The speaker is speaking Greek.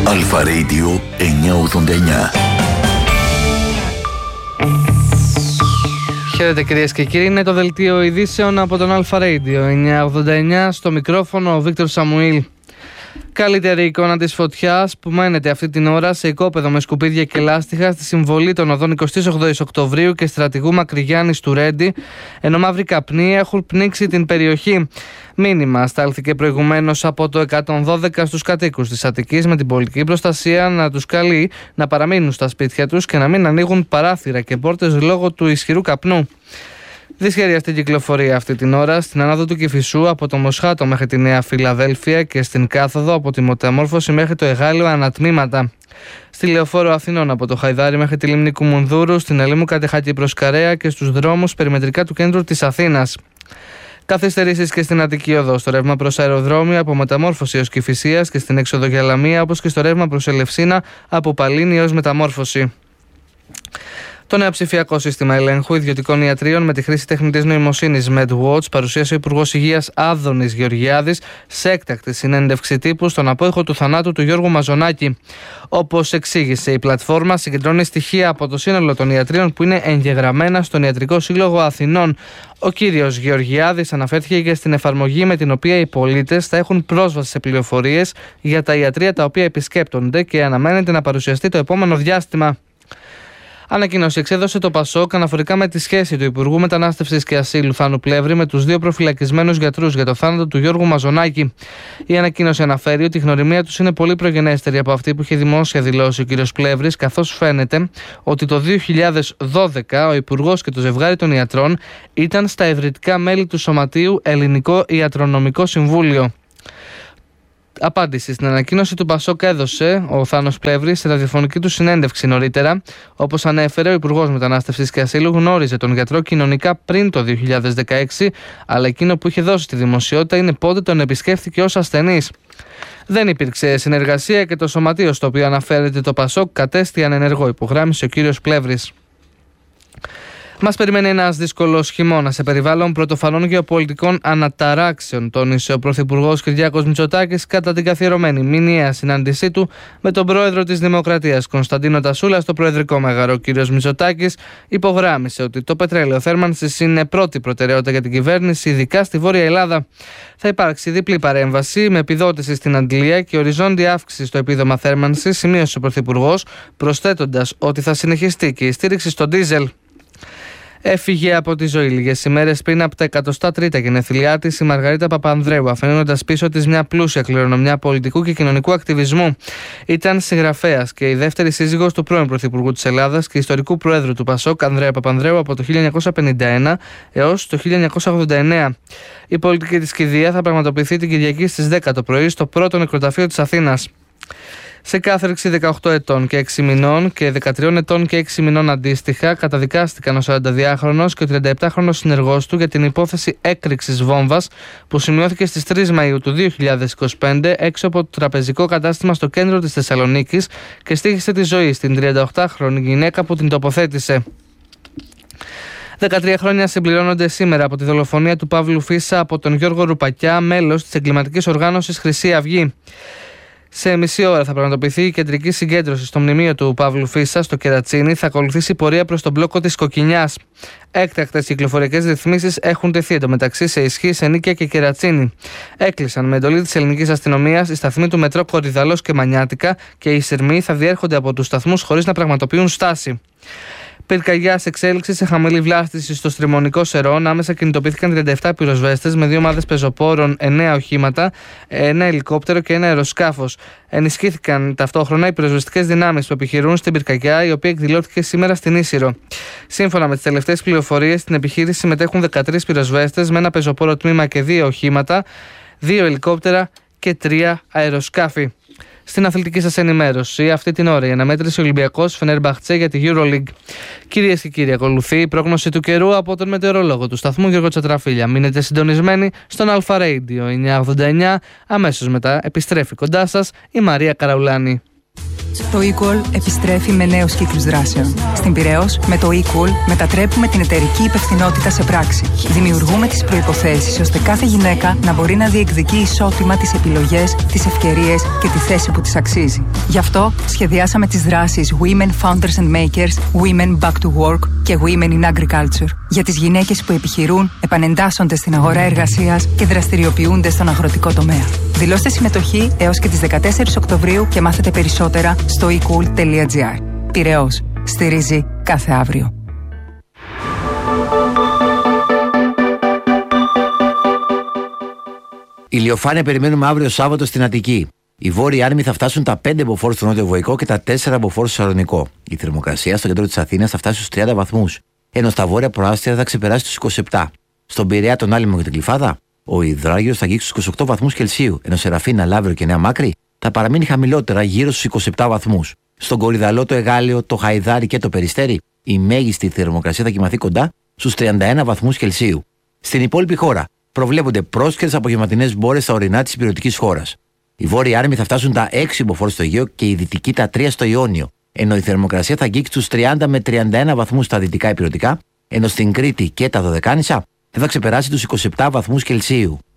Αλφα Radio 989. Χαίρετε κυρίες και κύριοι, είναι το δελτίο ειδήσεων από τον Αλφα Radio 989, στο μικρόφωνο ο Βίκτορ Σαμουήλ. Καλύτερη εικόνα της φωτιάς που μένεται αυτή την ώρα σε οικόπεδο με σκουπίδια και λάστιχα στη συμβολή των οδών 28 Οκτωβρίου και Στρατηγού Μακρυγιάννης του Ρέντι, ενώ μαύροι καπνοί έχουν πνίξει την περιοχή. Μήνυμα στάλθηκε προηγουμένως από το 112 στους κατοίκους της Αττικής με την πολιτική προστασία να τους καλεί να παραμείνουν στα σπίτια τους και να μην ανοίγουν παράθυρα και πόρτες λόγω του ισχυρού καπνού. Δυσχέρεια στην κυκλοφορία αυτή την ώρα στην ανάδο του Κηφισού από το Μοσχάτο μέχρι τη Νέα Φιλαδέλφια και στην κάθοδο από τη Μεταμόρφωση μέχρι το Εγάλεο ανατμήματα. Στη Λεωφόρο Αθηνών από το Χαϊδάρι μέχρι τη Λίμνη Κουμουνδούρου, στην Ελίμου Κατεχάκη προς Καρέα και στους δρόμους περιμετρικά του κέντρου της Αθήνας. Καθυστερήσεις και στην Αττική Οδό, στο ρεύμα προς αεροδρόμιο από Μεταμόρφωση έως Κηφισίας και στην έξοδο για Λαμία, όπως και στο ρεύμα προς Ελευσίνα από Παλίνη έως Μεταμόρφωση. Το νέο ψηφιακό σύστημα ελέγχου ιδιωτικών ιατρίων με τη χρήση τεχνητής νοημοσύνης MedWatch παρουσίασε ο Υπουργός Υγείας Άδωνης Γεωργιάδης σε έκτακτη συνέντευξη τύπου στον απόϊχο του θανάτου του Γιώργου Μαζονάκη. Όπως εξήγησε, η πλατφόρμα συγκεντρώνει στοιχεία από το σύνολο των ιατρίων που είναι εγγεγραμμένα στον Ιατρικό Σύλλογο Αθηνών. Ο κύριος Γεωργιάδης αναφέρθηκε και στην εφαρμογή με την οποία οι πολίτες θα έχουν πρόσβαση σε πληροφορίες για τα ιατρεία τα οποία επισκέπτονται και αναμένεται να παρουσιαστεί το επόμενο διάστημα. Ανακοίνωση εξέδωσε το ΠΑΣΟΚ αναφορικά με τη σχέση του Υπουργού Μετανάστευσης και Ασύλου Θάνου Πλεύρη με τους δύο προφυλακισμένους γιατρούς για το θάνατο του Γιώργου Μαζονάκη. Η ανακοίνωση αναφέρει ότι η γνωριμία τους είναι πολύ προγενέστερη από αυτή που είχε δημόσια δηλώσει ο κ. Πλεύρης, καθώς φαίνεται ότι το 2012 ο Υπουργός και το ζευγάρι των ιατρών ήταν στα ευρυτικά μέλη του Σωματείου Ελληνικό Ιατρονομικό Συμβούλιο. Απάντηση στην ανακοίνωση του ΠΑΣΟΚ έδωσε ο Θάνος Πλεύρης σε ραδιοφωνική του συνέντευξη νωρίτερα. Όπως ανέφερε, ο Υπουργός Μετανάστευσης και Ασύλου γνώριζε τον γιατρό κοινωνικά πριν το 2016, αλλά εκείνο που είχε δώσει στη δημοσιότητα είναι πότε τον επισκέφθηκε ως ασθενής. Δεν υπήρξε συνεργασία και το σωματείο στο οποίο αναφέρεται το ΠΑΣΟΚ κατέστη ανενεργό, υπογράμμισε ο κύριος Πλεύρης. Μας περιμένει ένας δύσκολος χειμώνας σε περιβάλλον πρωτοφανών γεωπολιτικών αναταράξεων, τόνισε ο Πρωθυπουργός Κυριάκος Μητσοτάκης κατά την καθιερωμένη μηνιαία συνάντησή του με τον Πρόεδρο της Δημοκρατίας Κωνσταντίνο Τασούλα στο Προεδρικό Μέγαρο. Ο κ. Μητσοτάκης υπογράμμισε ότι το πετρέλαιο θέρμανσης είναι πρώτη προτεραιότητα για την κυβέρνηση, ειδικά στη Βόρεια Ελλάδα. Θα υπάρξει διπλή παρέμβαση με επιδότηση στην αντλία και οριζόντια αύξηση στο επίδομα θέρμανσης, σημείωσε ο Πρωθυπουργός, προσθέτοντας ότι θα συνεχιστεί και η στήριξη στο ντίζελ. Έφυγε από τη ζωή λίγες ημέρες πριν από τα 103 γενεθλιά της η Μαργαρίτα Παπανδρέου, αφήνοντας πίσω της μια πλούσια κληρονομιά πολιτικού και κοινωνικού ακτιβισμού. Ήταν συγγραφέας και η δεύτερη σύζυγος του πρώην Πρωθυπουργού της Ελλάδας και ιστορικού Προέδρου του ΠΑΣΟΚ, Ανδρέα Παπανδρέου, από το 1951 έως το 1989. Η πολιτική της κηδεία θα πραγματοποιηθεί την Κυριακή στις 10 το πρωί στο πρώτο νεκροταφείο της Αθήνας. Σε κάθερξη 18 ετών και 6 μηνών και 13 ετών και 6 μηνών αντίστοιχα καταδικάστηκαν ο 42χρονος και ο 37χρονος συνεργός του για την υπόθεση έκρηξης βόμβας που σημειώθηκε στις 3 Μαΐου του 2025 έξω από το τραπεζικό κατάστημα στο κέντρο της Θεσσαλονίκης και στοίχισε τη ζωή στην 38χρονη γυναίκα που την τοποθέτησε. 13 χρόνια συμπληρώνονται σήμερα από τη δολοφονία του Παύλου Φίσα από τον Γιώργο Ρουπακιά, μέλος της εγκληματικής οργάνωσης Χρυσή Αυγή. Σε μισή ώρα θα πραγματοποιηθεί η κεντρική συγκέντρωση στο μνημείο του Παύλου Φίσα στο Κερατσίνι. Θα ακολουθήσει πορεία προς τον μπλόκο της Κοκκινιάς. Έκτακτες κυκλοφοριακές ρυθμίσεις έχουν τεθεί εντωμεταξύ σε Ισχύ, σε Νίκαια και Κερατσίνι. Έκλεισαν με εντολή της ελληνικής αστυνομίας οι σταθμοί του μετρό Κορυδαλός και Μανιάτικα και οι σειρμοί θα διέρχονται από τους σταθμούς χωρίς να πραγματοποιούν στάση. Πυρκαγιά σε εξέλιξη σε χαμηλή βλάστηση στο Στριμονικό Σερών. Άμεσα κινητοποιήθηκαν 37 πυροσβέστες με 2 ομάδες πεζοπόρων, 9 οχήματα, 1 ελικόπτερο και 1 αεροσκάφος. Ενισχύθηκαν ταυτόχρονα οι πυροσβεστικές δυνάμεις που επιχειρούν στην πυρκαγιά, η οποία εκδηλώθηκε σήμερα στην Ίσυρο. Σύμφωνα με τις τελευταίες πληροφορίες, στην επιχείρηση συμμετέχουν 13 πυροσβέστες με 1 πεζοπόρο τμήμα και 2 οχήματα, 2 ελικόπτερα και 3 αεροσκάφη. Στην αθλητική σας ενημέρωση, αυτή την ώρα η αναμέτρηση Ολυμπιακός Φενέρμπαχτσε για τη EuroLeague. Κυρίες και κύριοι, ακολουθεί η πρόγνωση του καιρού από τον μετεωρολόγο του σταθμού Γιώργο Τσατραφίλια. Μείνετε συντονισμένοι στον Αλφα Radio 989. Αμέσως μετά επιστρέφει κοντά σας η Μαρία Καραουλάνη. Το eQual επιστρέφει με νέους κύκλους δράσεων. Στην Πειραιώς, με το eQual μετατρέπουμε την εταιρική υπευθυνότητα σε πράξη. Δημιουργούμε τις προϋποθέσεις ώστε κάθε γυναίκα να μπορεί να διεκδικεί ισότιμα τις επιλογές, τις ευκαιρίες και τη θέση που της αξίζει. Γι' αυτό σχεδιάσαμε τις δράσεις Women Founders and Makers, Women Back to Work και Women in Agriculture. Για τις γυναίκες που επιχειρούν, επανεντάσσονται στην αγορά εργασίας και δραστηριοποιούνται στον αγροτικό τομέα. Δηλώστε συμμετοχή έως και τις 14 Οκτωβρίου και μάθετε περισσότερα στο ecool.gr. Πειραιώς. Στηρίζει κάθε αύριο. Ηλιοφάνεια περιμένουμε αύριο Σάββατο στην Αττική. Οι Βόρειοι Άνεμοι θα φτάσουν τα 5 μποφόρ στο Νότιο Βοϊκό και τα 4 μποφόρ στο Σαλονικό. Η θερμοκρασία στο κέντρο της Αθήνας θα φτάσει στους 30 βαθμούς, ενώ στα βόρεια προάστια θα ξεπεράσει τους 27. Στον Πειραιά, τον Άλυμο και την Κλιφάδα, ο υδράγιος θα αγγίξει στους 28 βαθμούς Κελσίου, ενώ Σεραφίνα, Λαύριο και Νέα Μάκρη θα παραμείνει χαμηλότερα γύρω στους 27 βαθμούς. Στον Κορυδαλό, το Εγάλεο, το Χαϊδάρι και το Περιστέρι, η μέγιστη θερμοκρασία θα κοιμαθεί κοντά στους 31 βαθμούς Κελσίου. Στην υπόλοιπη χώρα προβλέπονται πρόσκαιρες απογευματινές μπόρες στα ορεινά της υπηρετικής χώρας. Οι Βόρειοι Άνεμοι θα φτάσουν τα 6 μποφόρ στο Αιγαίο και οι Δυτικοί τα 3 στο Ιόνιο, ενώ η θερμοκρασία θα αγγίξει τους 30 με 31 βαθμούς στα δυτικά υπηρετικά, ενώ στην Κρήτη και τα Δωδεκάνησα δεν θα ξεπεράσει τους 27 βαθμούς Κελσίου.